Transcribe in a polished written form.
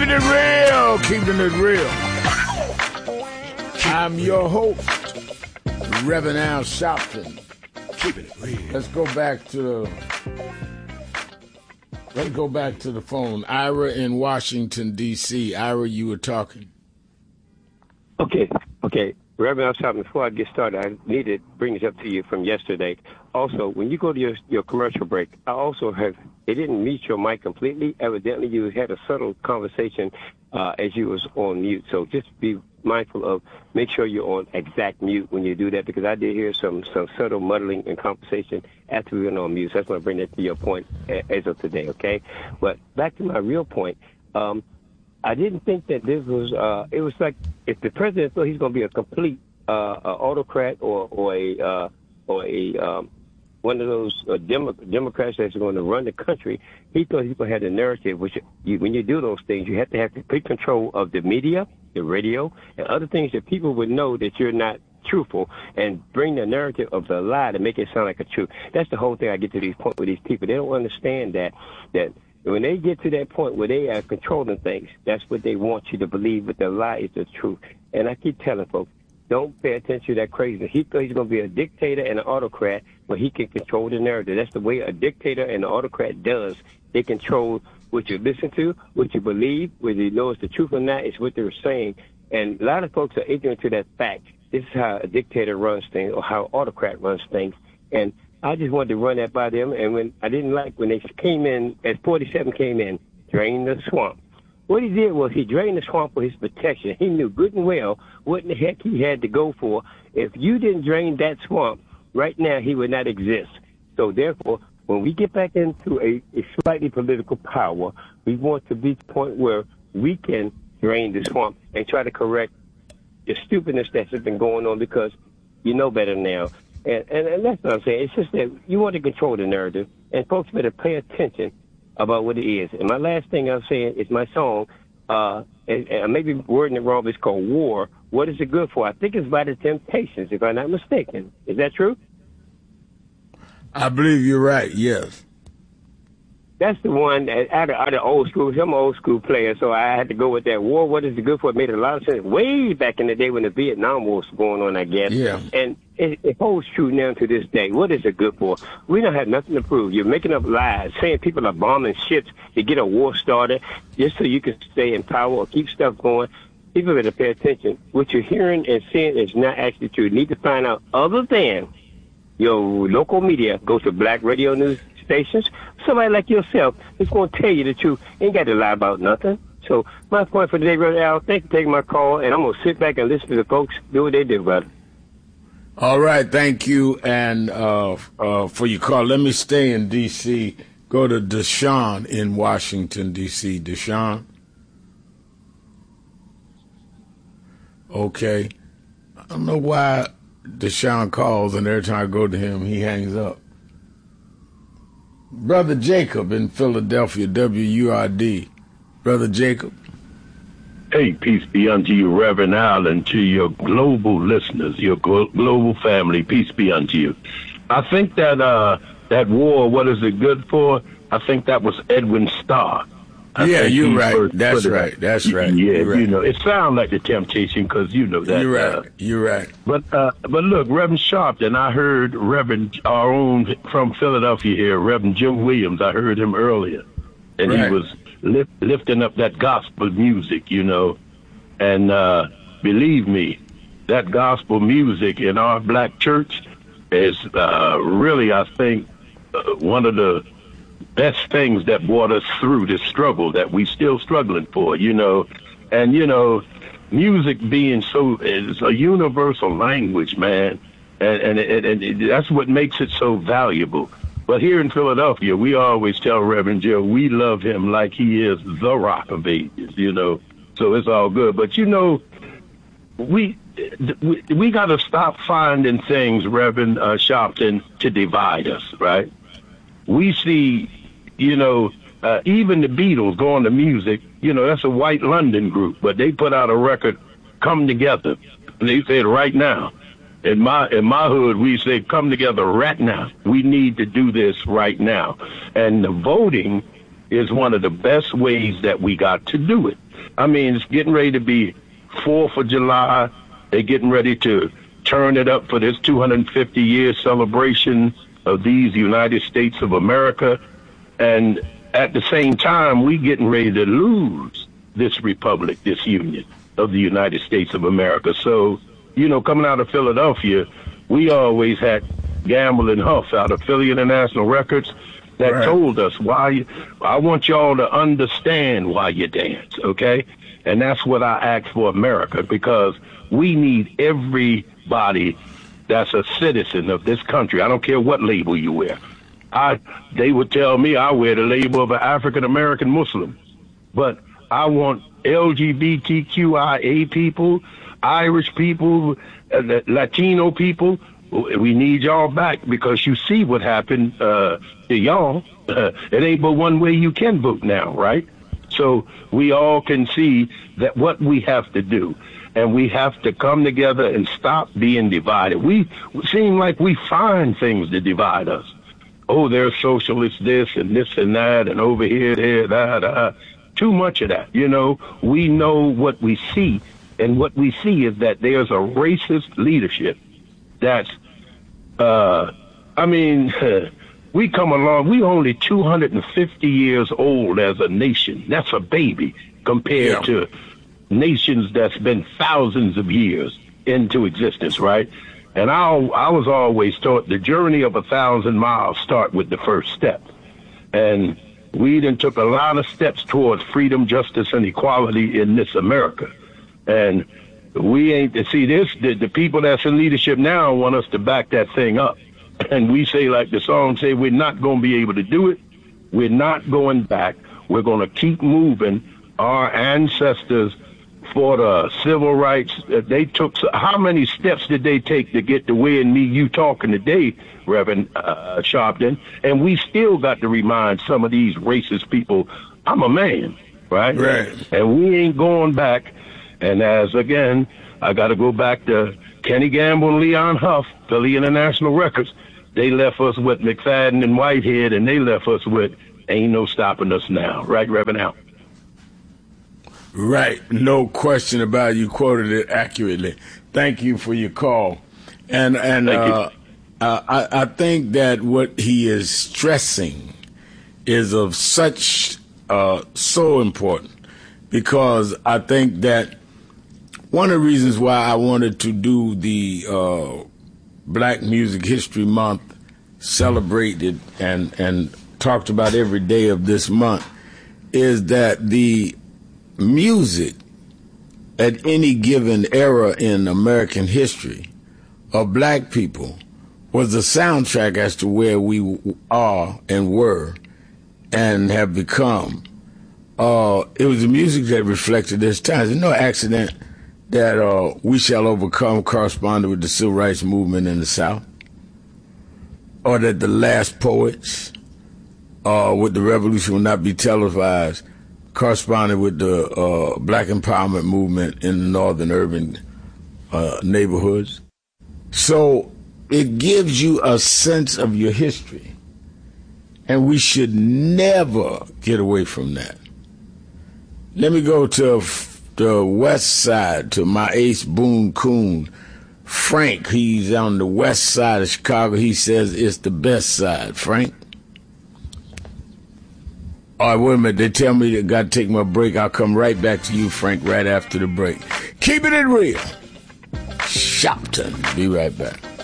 Keeping it real, keeping it real. I'm your host, Reverend Al Sharpton. Keeping it real. Let's go back to the phone. Ira in Washington, D.C. Ira, you were talking. Okay. Reverend Al Sharpton, before I get started, I need to bring this up to you from yesterday. Also, when you go to your commercial break, I also it didn't mute your mic completely. Evidently, you had a subtle conversation as you was on mute. So just be mindful of, make sure you're on exact mute when you do that, because I did hear some subtle muddling and conversation after we went on mute. So I just want to bring that to your point as of today, okay? But back to my real point, I didn't think that this was, it was like if the president thought he's going to be a complete autocrat or a one of those Democrats that's going to run the country, he thought he was going to have the narrative, which when you do those things, you have to have complete control of the media, the radio, and other things that people would know that you're not truthful, and bring the narrative of the lie to make it sound like a truth. That's the whole thing I get to these points with these people. They don't understand that when they get to that point where they are controlling things, that's what they want you to believe, but the lie is the truth. And I keep telling folks, don't pay attention to that crazy. He thought he's going to be a dictator and an autocrat, but he can control the narrative. That's the way a dictator and an autocrat does. They control what you listen to, what you believe, whether you know it's the truth or not, it's what they're saying. And a lot of folks are ignorant to that fact. This is how a dictator runs things, or how an autocrat runs things. And I just wanted to run that by them. And when they came in, as 47 came in, drain the swamp. What he did was he drained the swamp for his protection. He knew good and well what in the heck he had to go for. If you didn't drain that swamp, right now he would not exist. So therefore, when we get back into a slightly political power, we want to be to the point where we can drain the swamp and try to correct the stupidness that's been going on, because you know better now. And that's what I'm saying. It's just that you want to control the narrative, and folks better pay attention about what it is. And my last thing I'm saying is my song, and I may be wording it wrong, but it's called War. What is it good for? I think it's by the Temptations, if I'm not mistaken. Is that true? I believe you're right, yes. That's the one out of old school. I'm an old school player, so I had to go with that. War, what is it good for? It made a lot of sense way back in the day when the Vietnam War was going on, I guess. Yeah. And it holds true now to this day. What is it good for? We don't have nothing to prove. You're making up lies, saying people are bombing ships to get a war started just so you can stay in power or keep stuff going. People better pay attention. What you're hearing and seeing is not actually true. You need to find out, other than your local media, go to black radio news stations. Somebody like yourself is going to tell you the truth. Ain't got to lie about nothing. So my point for today, Brother Al, thank you for taking my call, and I'm going to sit back and listen to the folks do what they do, brother. All right, thank you, and for your call. Let me stay in D.C. Go to Deshaun in Washington, D.C. Deshaun? Okay. I don't know why Deshaun calls, and every time I go to him, he hangs up. Brother Jacob in Philadelphia, WURD. Brother Jacob. Hey, peace be unto you, Reverend Al, and to your global listeners, your global family. Peace be unto you. I think that that war, what is it good for? I think that was Edwin Starr. Yeah, you're right. That's right. That's right. Yeah, right. You know, it sounds like the Temptation, because you know that. You're right. You're right. But look, Reverend Sharpton, I heard Reverend, our own from Philadelphia here, Reverend Jim Williams. I heard him earlier, and right. He was lifting up that gospel music, you know, and believe me, that gospel music in our black church is really, I think, one of the best things that brought us through this struggle that we still struggling for, you know. And, you know, music being is a universal language, man. And that's what makes it so valuable. But here in Philadelphia, we always tell Reverend Joe, we love him like he is the Rock of Ages, you know. So it's all good. But, you know, we got to stop finding things, Reverend Sharpton, to divide us, right? We see, you know, even the Beatles going to music, you know, that's a white London group, but they put out a record, Come Together. And they said right now. In my hood, we say, come together right now. We need to do this right now. And the voting is one of the best ways that we got to do it. I mean, it's getting ready to be 4th of July. They're getting ready to turn it up for this 250-year celebration of these United States of America. And at the same time, we getting ready to lose this republic, this union of the United States of America. So, you know, coming out of Philadelphia, we always had Gamble and Huff out of Philly International Records that told us I want y'all to understand why you dance, okay? And that's what I ask for America, because we need everybody that's a citizen of this country. I don't care what label you wear. They would tell me I wear the label of an African-American Muslim, but I want LGBTQIA people, Irish people, Latino people. We need y'all back, because you see what happened to y'all. It ain't but one way you can vote now, right? So we all can see that what we have to do, and we have to come together and stop being divided. We seem like we find things to divide us. Oh, there's socialists this and that, and over here, there, that. Too much of that, you know. We know what we see, and what we see is that there's a racist leadership that's, we come along, we only 250 years old as a nation. That's a baby compared to nations that's been thousands of years into existence, right? And I was always taught the journey of 1,000 miles start with the first step. And we done took a lot of steps towards freedom, justice, and equality in this America. And we ain't to see this. The people that's in leadership now want us to back that thing up. And we say, like the song say, we're not going to be able to do it. We're not going back. We're going to keep moving. Our ancestors for the civil rights, they took, how many steps did they take to get to where you talking today, Reverend Sharpton? And we still got to remind some of these racist people, I'm a man, right? And we ain't going back. And as, again, I got to go back to Kenny Gamble and Leon Huff, Philly International Records. They left us with McFadden and Whitehead, and they left us with Ain't No Stopping Us Now. Right, Reverend Al? Right. No question about it. You quoted it accurately. Thank you for your call. And I think that what he is stressing is of such so important, because I think that one of the reasons why I wanted to do the Black Music History Month, celebrated and talked about every day of this month, is that the music at any given era in American history of black people was the soundtrack as to where we are and were and have become. It was the music that reflected this time. There's no accident that We Shall Overcome corresponded with the Civil Rights Movement in the South, or that The Last Poets with The Revolution Will Not Be Televised corresponded with the Black Empowerment Movement in the northern urban neighborhoods. So it gives you a sense of your history, and we should never get away from that. Let me go to the west side, to my ace Boone Coon. Frank, he's on the west side of Chicago. He says it's the best side. Frank? All right, wait a minute. They tell me I got to take my break. I'll come right back to you, Frank, right after the break. Keeping it real. Shopton. Be right back.